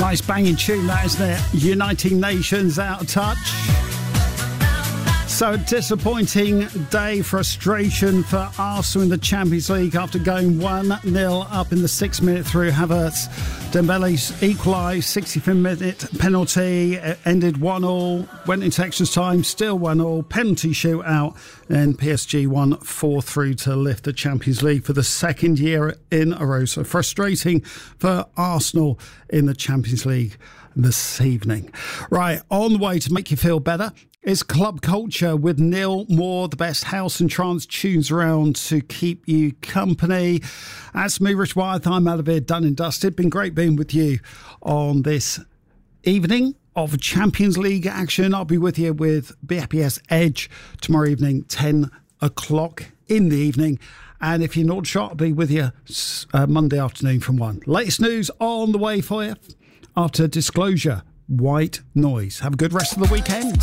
Nice banging tune, that, isn't it? Uniting Nations, Out of Touch. So, disappointing day, frustration for Arsenal in the Champions League after going 1-0 up in the 6th minute through Havertz. Dembele's equalised, 65th-minute penalty, ended 1-1, went into extra time, still 1-1, penalty shootout, and PSG won 4-3 to lift the Champions League for the second year in a row. So frustrating for Arsenal in the Champions League this evening. Right, on the way to make you feel better, it's Club Culture with Neil Moore, the best house and trance tunes around to keep you company. That's me, Rich Wyeth. I'm out of here, done and dusted. Been great being with you on this evening of Champions League action. I'll be with you with BFBS Edge tomorrow evening, 10 o'clock in the evening. And if you're not sure, I'll be with you Monday afternoon from 1. Latest news on the way for you after Disclosure, White Noise. Have a good rest of the weekend.